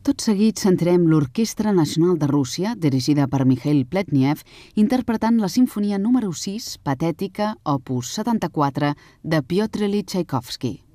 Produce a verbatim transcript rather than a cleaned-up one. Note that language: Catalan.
Tot seguit sentirem l'Orquestra Nacional de Rússia, dirigida per Mikhail Pletniev, interpretant la sinfonia número sis, patètica, opus setanta-quatre, de Piotr Ilyich Txaikovski.